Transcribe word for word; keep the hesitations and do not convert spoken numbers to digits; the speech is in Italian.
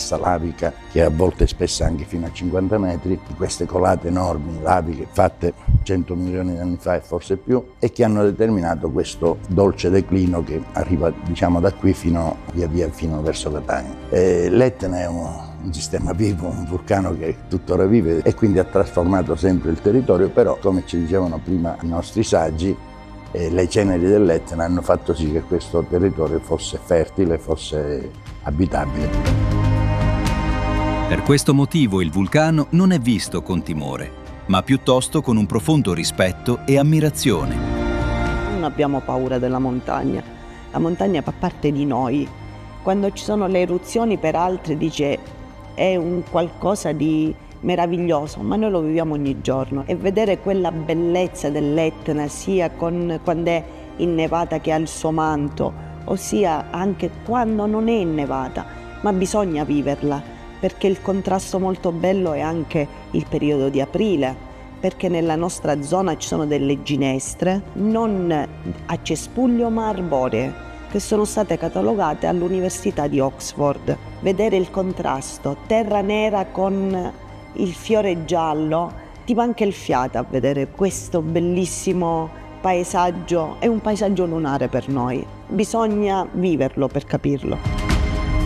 massa lavica che a volte è spessa anche fino a cinquanta metri, di queste colate enormi laviche fatte cento milioni di anni fa e forse più, e che hanno determinato questo dolce declino che arriva, diciamo, da qui fino via via fino verso Catania. Eh, L'Etna è un, un sistema vivo, un vulcano che tuttora vive e quindi ha trasformato sempre il territorio, però come ci dicevano prima i nostri saggi, eh, le ceneri dell'Etna hanno fatto sì che questo territorio fosse fertile, fosse abitabile. Per questo motivo il vulcano non è visto con timore, ma piuttosto con un profondo rispetto e ammirazione. Non abbiamo paura della montagna, la montagna fa parte di noi. Quando ci sono le eruzioni per altri dice è un qualcosa di meraviglioso, ma noi lo viviamo ogni giorno, e vedere quella bellezza dell'Etna sia con, quando è innevata che ha il suo manto, ossia anche quando non è innevata, ma bisogna viverla, perché il contrasto molto bello è anche il periodo di aprile, perché nella nostra zona ci sono delle ginestre non a cespuglio ma arboree, che sono state catalogate all'Università di Oxford. Vedere il contrasto, terra nera con il fiore giallo, ti manca il fiato a vedere questo bellissimo paesaggio. È un paesaggio lunare per noi, bisogna viverlo per capirlo.